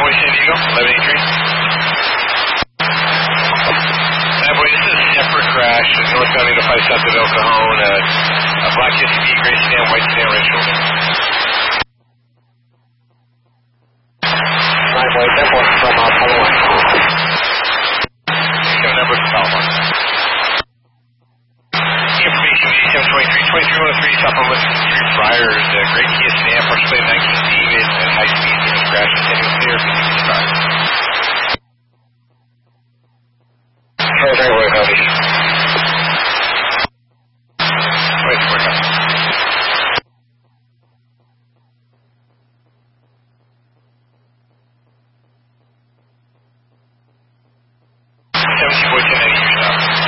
San Diego, 1183. Boy, this is a separate crash. North County to 5 south of El Cajon. A black SUV, gray sedan, white sedan, red shoulder. Boy, that was from Apollo 1. Number from Palomar. Information 8723, 2303, South on Liston Street, Friars, gray Kia sedan, partially 19 David, at high speed, crash, continuous clear, 55.